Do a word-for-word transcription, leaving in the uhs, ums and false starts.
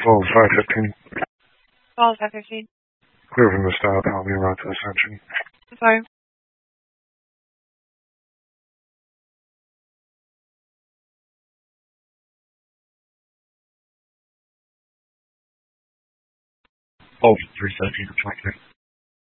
Full five fifteen. Call five fifteen. Clear from the stop. I'll be around to Ascension. Sorry. Oh, three seventeen to twenty-three.